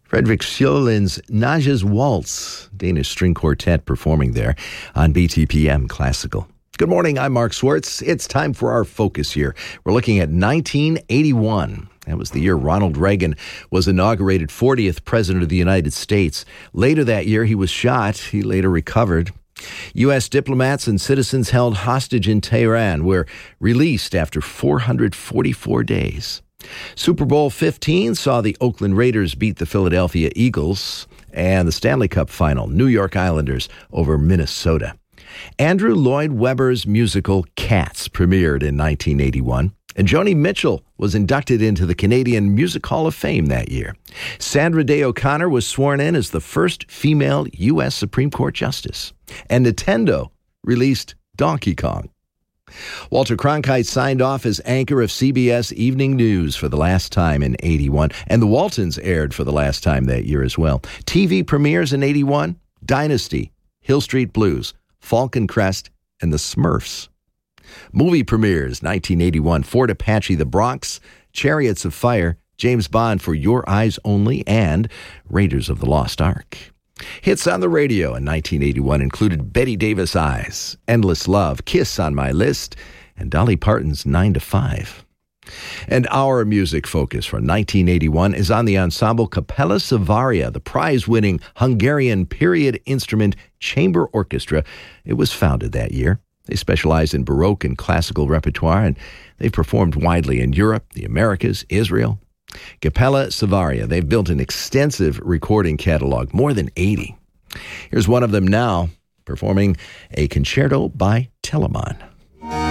Fredrik Sjölin's Naja's Waltz, Danish string quartet performing there on BTPM Classical. Good morning, I'm Mark Swartz. It's time for our focus here. We're looking at 1981. That was the year Ronald Reagan was inaugurated 40th President of the United States. Later that year, he was shot. He later recovered. U.S. diplomats and citizens held hostage in Tehran were released after 444 days. Super Bowl 15 saw the Oakland Raiders beat the Philadelphia Eagles, and the Stanley Cup final, New York Islanders over Minnesota. Andrew Lloyd Webber's musical Cats premiered in 1981, and Joni Mitchell was inducted into the Canadian Music Hall of Fame that year. Sandra Day O'Connor was sworn in as the first female U.S. Supreme Court Justice, and Nintendo released Donkey Kong. Walter Cronkite signed off as anchor of CBS Evening News for the last time in 81, and The Waltons aired for the last time that year as well. TV premieres in 81, Dynasty, Hill Street Blues, Falcon Crest, and The Smurfs. Movie premieres, 1981, Fort Apache, The Bronx, Chariots of Fire, James Bond for Your Eyes Only, and Raiders of the Lost Ark. Hits on the radio in 1981 included Betty Davis' Eyes, Endless Love, Kiss on My List, and Dolly Parton's 9 to 5. And our music focus for 1981 is on the ensemble Capella Savaria, the prize-winning Hungarian period instrument chamber orchestra. It was founded that year. They specialize in Baroque and classical repertoire, and they've performed widely in Europe, the Americas, Israel. Capella Savaria, they've built an extensive recording catalog, more than 80. Here's one of them now, performing a concerto by Telemann.